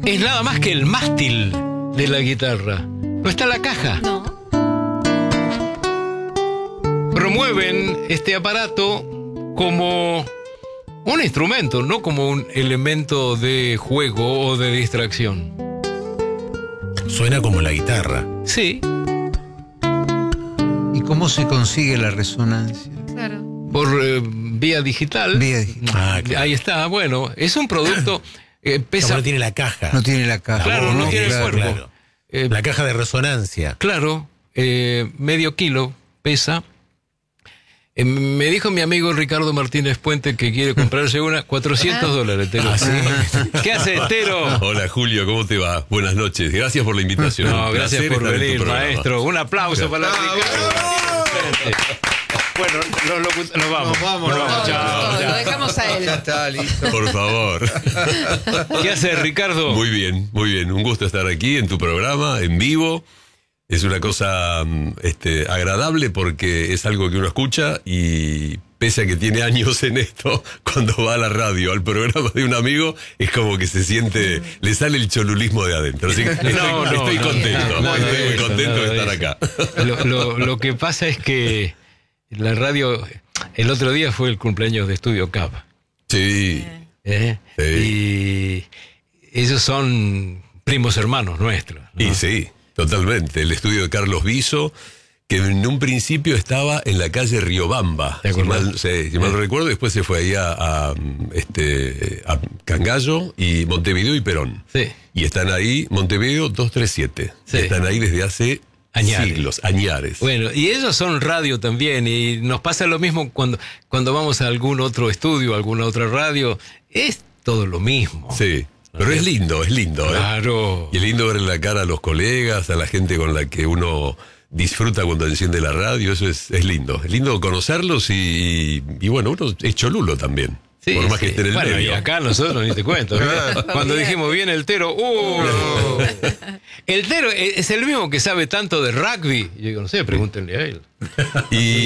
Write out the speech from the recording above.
es nada más que el mástil de la guitarra. No está la caja. No. Promueven este aparato como un instrumento, no como un elemento de juego o de distracción. Suena como la guitarra. Sí, ¿Y cómo se consigue la resonancia? Claro. por vía digital. Vía digital. Ah, claro. Ahí está, bueno, es un producto, pesa... Como no tiene la caja. No tiene la caja. Claro, no tiene el cuerpo. Claro. eh, La caja de resonancia. Claro, medio kilo pesa. Me dijo mi amigo Ricardo Martínez Puente que quiere comprarse una, $400, Tero. Ah, sí. ¿Qué haces, Tero? Hola Julio, ¿cómo te va? Buenas noches, gracias por la invitación. No, Un gracias placer por estar en tu venir, programa. maestro. Un aplauso para Ricardo Martínez Puente. Bueno, nos vamos. Nos vamos. Chao, Lo chao. dejamos a él. Ya está, listo. Por favor. ¿Qué haces, Ricardo? Muy bien, muy bien. Un gusto estar aquí en tu programa, en vivo. Es una cosa agradable porque es algo que uno escucha y pese a que tiene años en esto, cuando va a la radio, al programa de un amigo, es como que se siente, le sale el cholulismo de adentro. Así que estoy contento, estoy muy contento de estar acá. Lo que pasa es que la radio, el otro día fue el cumpleaños de Estudio Cap. Sí. Sí. Y ellos son primos hermanos nuestros, ¿no? Y sí, totalmente. El estudio de Carlos Viso, que en un principio estaba en la calle Riobamba, ¿Te si acordás? mal no recuerdo, después se fue ahí a Cangallo y Montevideo y Perón. Sí. Y están ahí, Montevideo 237. Sí. Están ahí desde hace Añares. siglos, añares. Bueno, y ellos son radio también, y nos pasa lo mismo cuando vamos a algún otro estudio, alguna otra radio, es todo lo mismo. Sí, pero es lindo, Claro. Y es lindo ver en la cara a los colegas, a la gente con la que uno disfruta cuando enciende la radio, eso es lindo. Es lindo conocerlos y bueno, uno es cholulo también. Sí, por más que sí. esté en el bueno, medio. y acá nosotros ni te cuento. ¿no? Cuando dijimos viene el Tero, el Tero es el mismo que sabe tanto de rugby. Y yo digo, no sé, pregúntenle a él. Y